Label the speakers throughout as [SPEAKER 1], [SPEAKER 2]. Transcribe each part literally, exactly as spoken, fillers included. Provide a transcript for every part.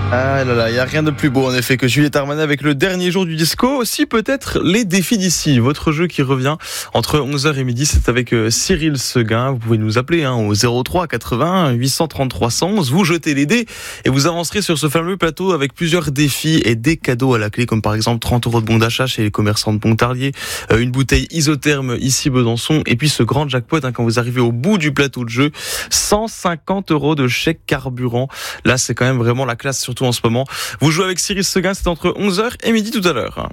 [SPEAKER 1] Ah là là, il n'y a rien de plus beau en effet que Juliette Armanet avec le dernier jour du disco. Aussi peut-être les défis d'ici. Votre jeu qui revient entre onze heures et midi, c'est avec Cyril Seguin. Vous pouvez nous appeler hein, au zéro trois quatre-vingts huit cent trente-trois cent onze. Vous jetez les dés et vous avancerez sur ce fameux plateau avec plusieurs défis et des cadeaux à la clé, comme par exemple trente euros de bon d'achat chez les commerçants de Pontarlier, une bouteille isotherme ici Besançon, et puis ce grand jackpot hein, quand vous arrivez au bout du plateau de jeu, cent cinquante euros de chèque carburant. Là, c'est quand même vraiment la classe, surtout en ce moment. Vous jouez avec Cyril Seguin, c'est entre onze heures et midi tout à l'heure.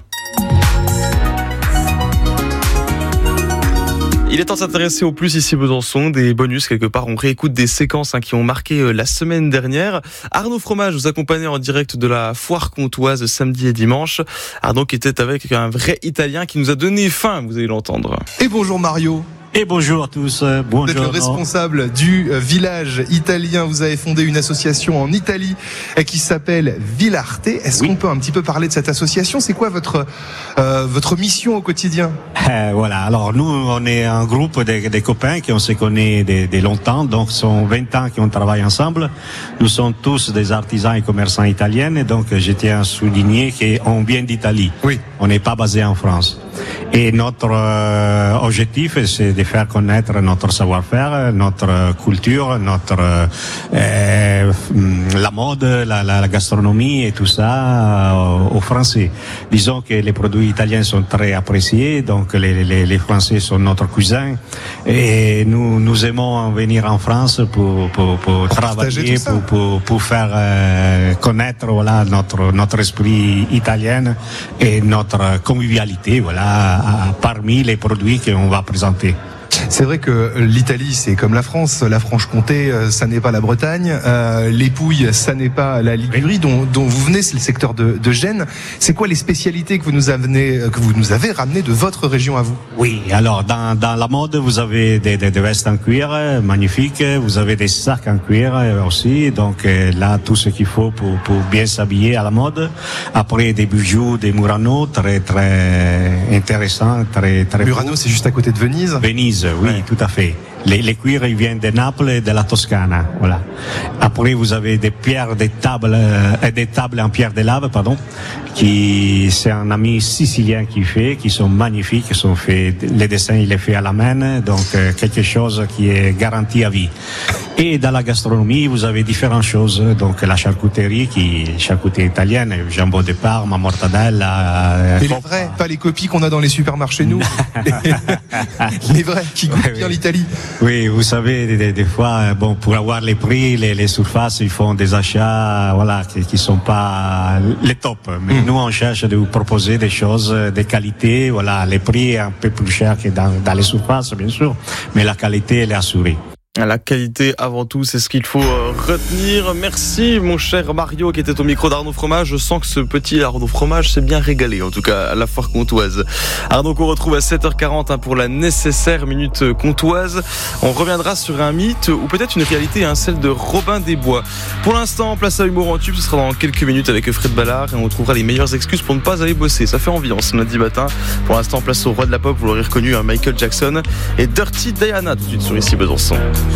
[SPEAKER 1] Il est temps de s'intéresser au plus ici Besançon, des bonus quelque part. On réécoute des séquences hein, qui ont marqué la semaine dernière. Arnaud Fromage vous accompagnait en direct de la foire comtoise samedi et dimanche. Arnaud qui était avec un vrai Italien qui nous a donné faim, vous allez l'entendre.
[SPEAKER 2] Et bonjour Mario.
[SPEAKER 3] Et bonjour à tous, bonjour.
[SPEAKER 2] Vous êtes le responsable du village italien. Vous avez fondé une association en Italie qui s'appelle Villarte. Est-ce oui. qu'on peut un petit peu parler de cette association? C'est quoi votre euh, votre mission au quotidien?
[SPEAKER 3] euh, Voilà, alors nous on est un groupe de, de copains qui on se connaît de, de longtemps, donc sont vingt ans qu'on travaille ensemble. Nous sommes tous des artisans et commerçants italiens, donc je tiens à souligner qu'on vient d'Italie. Oui. On n'est pas basé en France. Et notre euh, objectif, c'est de faire connaître notre savoir-faire, notre culture, notre euh, la mode, la, la, la gastronomie et tout ça euh, aux Français. Disons que les produits italiens sont très appréciés, donc les, les, les Français sont notre cousin, et nous nous aimons venir en France pour pour, pour travailler, pour, pour pour faire euh, connaître voilà notre notre esprit italien et notre convivialité voilà parmi les produits qu'on va présenter.
[SPEAKER 2] C'est vrai que l'Italie, c'est comme la France. La Franche-Comté, ça n'est pas la Bretagne. Euh, les Pouilles, ça n'est pas la Ligurie, dont, dont vous venez, c'est le secteur de, de Gênes. C'est quoi les spécialités que vous nous avez, que vous nous avez ramenées de votre région à vous?
[SPEAKER 3] Oui, alors dans, dans la mode, vous avez des, des, des vestes en cuir magnifiques, vous avez des sacs en cuir aussi. Donc là, tout ce qu'il faut pour, pour bien s'habiller à la mode. Après, des bijoux, des Murano, très très intéressants, très très.
[SPEAKER 2] Murano, c'est juste à côté de Venise.
[SPEAKER 3] Venise. Oui, ouais. Tout à fait. Les, les cuirs, ils viennent de Naples et de la Toscane, voilà. Après, vous avez des pierres, des tables, euh, des tables en pierre de lave, pardon, qui, c'est un ami sicilien qui fait, qui sont magnifiques, qui sont faits, les dessins, il est fait à la main, donc euh, quelque chose qui est garanti à vie. Et dans la gastronomie, vous avez différentes choses, donc la charcuterie, qui est charcuterie italienne, jambon de Parme, mortadella.
[SPEAKER 2] Mais les vrais, pas les copies qu'on a dans les supermarchés, nous. Les vrais, qui goûtent ouais, bien ouais. l'Italie.
[SPEAKER 3] Oui, vous savez, des, des fois, bon, pour avoir les prix, les, les surfaces, ils font des achats, voilà, qui, qui sont pas les tops. Mais mmh. nous, on cherche de vous proposer des choses de qualité, voilà, les prix un peu plus chers que dans, dans les surfaces, bien sûr, mais la qualité, elle est assurée.
[SPEAKER 1] La qualité avant tout, c'est ce qu'il faut retenir. Merci mon cher Mario qui était au micro d'Arnaud Fromage. Je sens que ce petit Arnaud Fromage s'est bien régalé, en tout cas à la foire comtoise. Arnaud qu'on retrouve à sept heures quarante hein, pour la nécessaire minute comtoise. On reviendra sur un mythe ou peut-être une réalité, hein, celle de Robin des Bois. Pour l'instant, place à Humour en tube, ce sera dans quelques minutes avec Fred Ballard et on trouvera les meilleures excuses pour ne pas aller bosser. Ça fait envie en ce lundi matin. Pour l'instant, place au roi de la pop, vous l'aurez reconnu, hein, Michael Jackson et Dirty Diana tout de suite sur ici Besançon.